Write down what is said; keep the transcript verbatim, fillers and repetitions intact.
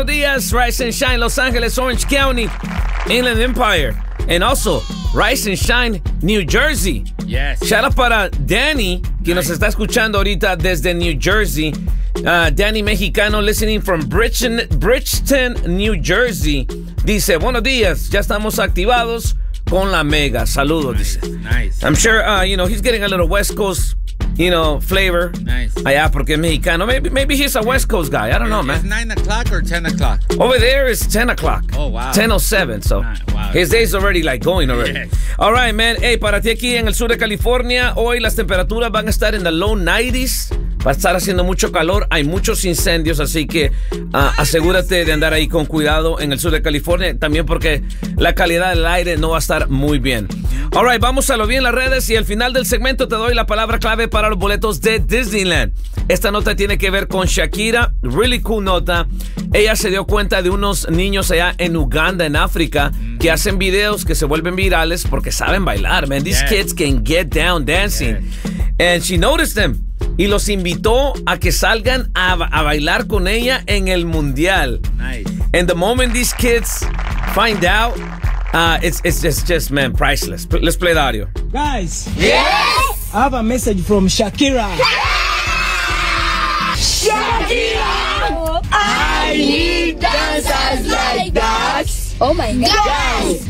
Días, Rise and Shine, Los Angeles, Orange County, Inland Empire, and also Rise and Shine, New Jersey. Yes. Shout out para Danny, que nice. Nos está escuchando ahorita desde New Jersey. Uh, Danny Mexicano, listening from Bridgeton, Bridgeton, New Jersey. Dice, buenos días, ya estamos activados con la Mega. Saludos, nice, dice. Nice. I'm sure, uh, you know, he's getting a little West Coast, you know, flavor. Nice. Allá, porque es mexicano. Maybe, maybe he's a West Coast guy. I don't know, man. It's nine o'clock or ten o'clock? Over there is ten o'clock. Oh, wow. ten oh seven, so wow. his day's already like going already. Yes. All right, man. Hey, para ti aquí en el sur de California, hoy las temperaturas van a estar en the low nineties. Va a estar haciendo mucho calor, hay muchos incendios, así que uh, asegúrate de andar ahí con cuidado en el sur de California, también porque la calidad del aire no va a estar muy bien. All right, vamos a lo bien en las redes y al final del segmento te doy la palabra clave para los boletos de Disneyland. Esta nota tiene que ver con Shakira, really cool nota. Ella se dio cuenta de unos niños allá en Uganda, en África, que hacen videos que se vuelven virales porque saben bailar, man. These Yeah. kids can get down dancing. Yeah. And she noticed them. Y los invitó a que salgan a, a bailar con ella en el mundial. Nice. And the moment these kids find out, uh, it's it's just, just man, priceless. Let's play the audio. Guys, Yes! I have a message from Shakira. Shakira! I need dancers like that! Oh my God! Yes!